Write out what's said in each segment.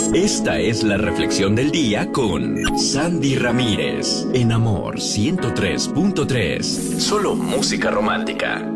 Esta es la reflexión del día con Sandy Ramírez en Amor 103.3. Solo música romántica.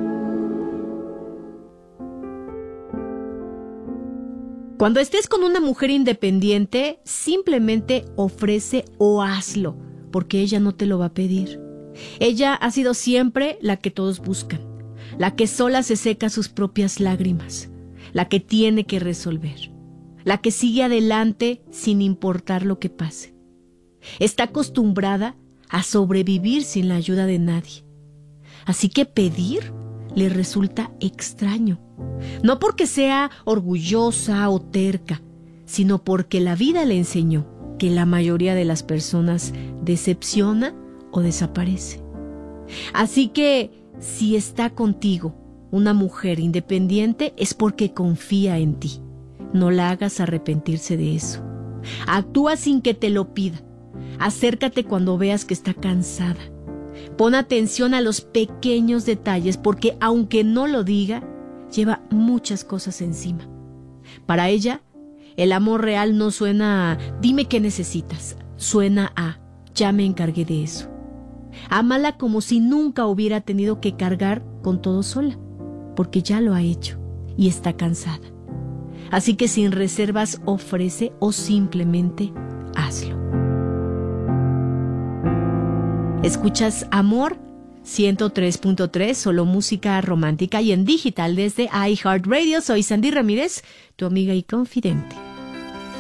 Cuando estés con una mujer independiente, simplemente ofrece o hazlo, porque ella no te lo va a pedir. Ella ha sido siempre la que todos buscan, la que sola se seca sus propias lágrimas, la que tiene que resolver, la que sigue adelante sin importar lo que pase. Está acostumbrada a sobrevivir sin la ayuda de nadie. Así que pedir le resulta extraño, no porque sea orgullosa o terca, sino porque la vida le enseñó que la mayoría de las personas decepciona o desaparece. Así que si está contigo una mujer independiente es porque confía en ti. No la hagas arrepentirse de eso. Actúa sin que te lo pida. Acércate cuando veas que está cansada. Pon atención a los pequeños detalles porque aunque no lo diga, lleva muchas cosas encima. Para ella, el amor real no suena a dime qué necesitas, suena a ya me encargué de eso. Ámala como si nunca hubiera tenido que cargar con todo sola, porque ya lo ha hecho y está cansada. Así que sin reservas ofrece o simplemente hazlo. Escuchas Amor 103.3, solo música romántica y en digital desde iHeartRadio. Soy Sandy Ramírez, tu amiga y confidente.